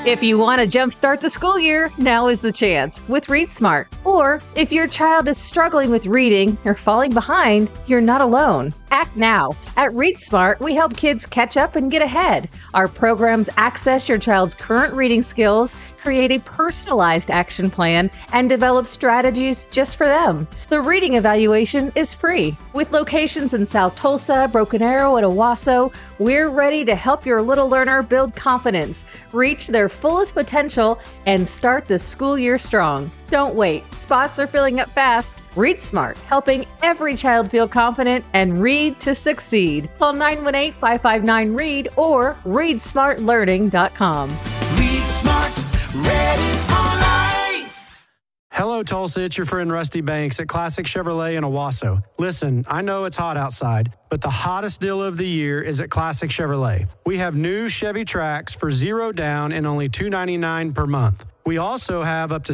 If you want to jumpstart the school year, now is the chance with Read Smart. Or if your child is struggling with reading or falling behind, you're not alone. Act now. At Read Smart, we help kids catch up and get ahead. Our programs access your child's current reading skills, create a personalized action plan, and develop strategies just for them. The reading evaluation is free. With locations in South Tulsa, Broken Arrow, and Owasso, we're ready to help your little learner build confidence, reach their fullest potential, and start the school year strong. Don't wait. Spots are filling up fast. Read Smart, helping every child feel confident and read to succeed. Call 918-559-READ or readsmartlearning.com. Read Smart, ready for life. Hello, Tulsa. It's your friend Rusty Banks at Classic Chevrolet in Owasso. Listen, I know it's hot outside, but the hottest deal of the year is at Classic Chevrolet. We have new Chevy Trax for $0 down and only $299 per month. We also have up to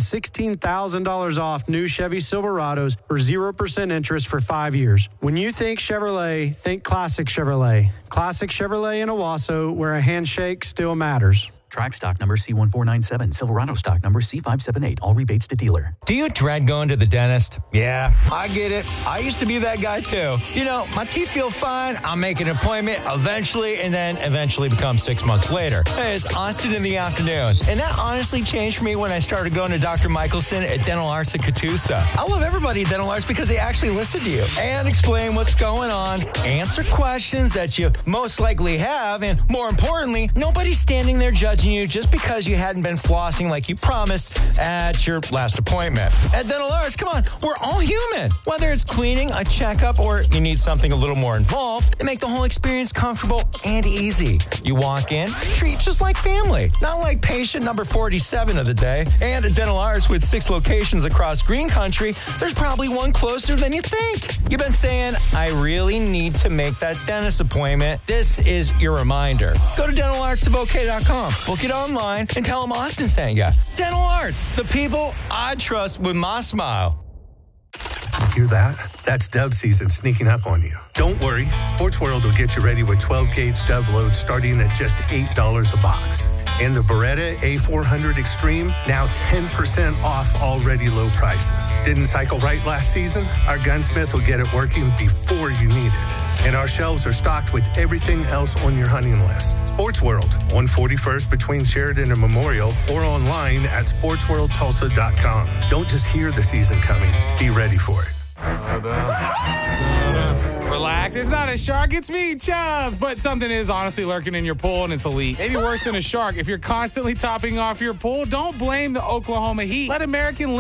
$16,000 off new Chevy Silverados for 0% interest for 5 years. When you think Chevrolet, think Classic Chevrolet. Classic Chevrolet in Owasso, where a handshake still matters. Track stock number C1497. Silverado stock number C578. All rebates to dealer. Do you dread going to the dentist? Yeah, I get it. I used to be that guy too. You know, my teeth feel fine. I'll make an appointment eventually, and then eventually become 6 months later. Hey, it's Austin in the afternoon. And that honestly changed for me when I started going to Dr. Michelson at Dental Arts at Catoosa. I love everybody at Dental Arts because they actually listen to you and explain what's going on, answer questions that you most likely have, and more importantly, nobody's standing there judging you just because you hadn't been flossing like you promised at your last appointment. At Dental Arts, come on, we're all human. Whether it's cleaning, a checkup, or you need something a little more involved, they make the whole experience comfortable and easy. You walk in, treat just like family, not like patient number 47 of the day. And at Dental Arts, with 6 locations across Green Country, there's probably one closer than you think. You've been saying, I really need to make that dentist appointment. This is your reminder. Go to dentalartsofok.com. Book it online and tell them Austin sent you. Dental Arts, the people I trust with my smile. Hear that? That's dove season sneaking up on you. Don't worry, Sports World will get you ready with 12-gauge dove loads starting at just $8 a box. And the Beretta A400 Extreme, now 10% off already low prices. Didn't cycle right last season? Our gunsmith will get it working before you need it. And our shelves are stocked with everything else on your hunting list. Sports World, 141st between Sheridan and Memorial, or online at sportsworldtulsa.com. Don't just hear the season coming, be ready for it. Relax, it's not a shark, it's me, Chubb. But something is honestly lurking in your pool, and it's elite. Maybe worse than a shark. If you're constantly topping off your pool, don't blame the Oklahoma Heat. Let American